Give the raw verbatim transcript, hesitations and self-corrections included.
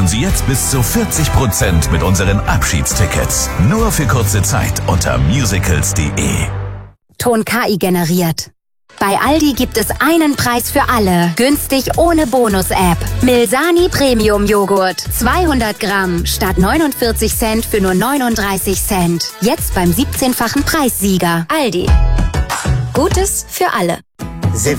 Sie jetzt bis zu vierzig Prozent mit unseren Abschiedstickets. Nur für kurze Zeit unter musicals punkt de. Ton K I generiert. Bei Aldi gibt es einen Preis für alle. Günstig ohne Bonus-App. Milsani Premium Joghurt. zweihundert Gramm statt neunundvierzig Cent für nur neununddreißig Cent. Jetzt beim siebzehnfachen Preissieger. Aldi. Gutes für alle.